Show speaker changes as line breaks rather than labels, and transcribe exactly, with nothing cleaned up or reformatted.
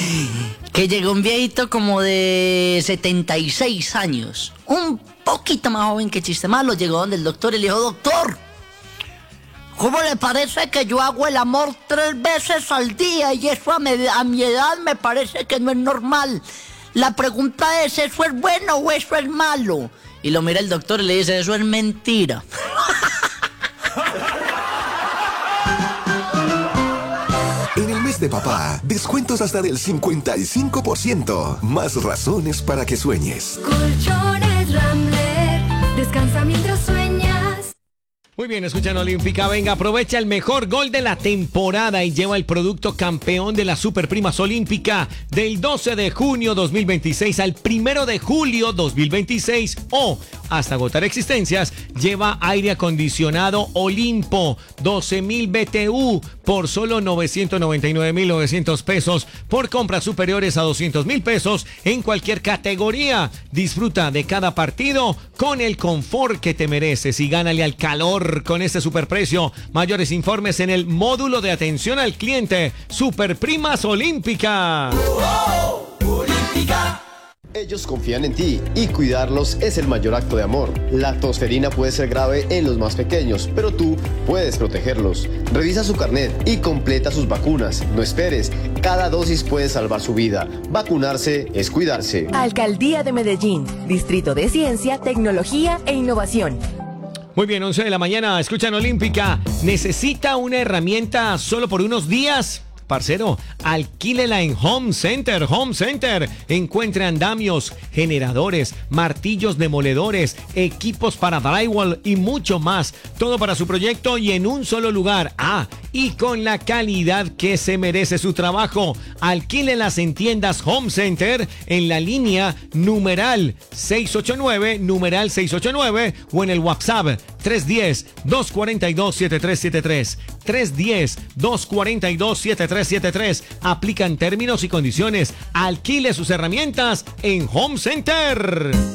que llegó un viejito como de setenta y seis años, un poquito más joven que Chiste Malo, llegó donde el doctor y le dijo: doctor, ¿cómo le parece que yo hago el amor tres veces al día? Y eso a mi, a mi edad me parece que no es normal. La pregunta es, ¿eso es bueno o eso es malo? Y lo mira el doctor y le dice: eso es mentira.
En el mes de papá, descuentos hasta del cincuenta y cinco por ciento. Más razones para que sueñes.
Colchones Ramler, descansa mientras sueñas.
Muy bien, escuchan Olímpica. Venga, aprovecha el mejor gol de la temporada y lleva el producto campeón de las Superprimas Olímpica del doce de junio dos mil veintiséis al primero de julio dos mil veintiséis o hasta agotar existencias. Lleva aire acondicionado Olimpo doce mil B T U por solo novecientos noventa y nueve mil novecientos pesos por compras superiores a doscientos mil pesos en cualquier categoría. Disfruta de cada partido con el confort que te mereces y gánale al calor con este superprecio. Mayores informes en el módulo de atención al cliente Superprimas Olímpica.
Oh, oh, Olímpica. Ellos confían en ti y cuidarlos es el mayor acto de amor. La tosferina puede ser grave en los más pequeños, pero tú puedes protegerlos. Revisa su carnet y completa sus vacunas. No esperes, cada dosis puede salvar su vida. Vacunarse es cuidarse.
Alcaldía de Medellín, Distrito de Ciencia, Tecnología e Innovación.
Muy bien, once de la mañana, escuchan Olímpica. ¿Necesita una herramienta solo por unos días? Parcero, alquílela en Home Center. Home Center. Encuentre andamios, generadores, martillos demoledores, equipos para drywall y mucho más. Todo para su proyecto y en un solo lugar. Ah, y con la calidad que se merece su trabajo. Alquílelas en tiendas Home Center en la línea numeral seis ocho nueve, numeral seis ocho nueve o en el WhatsApp tres uno cero, dos cuatro dos, siete tres siete tres. tres uno cero, dos cuatro dos, siete tres siete tres. Aplican términos y condiciones. Alquile sus herramientas en Home Center.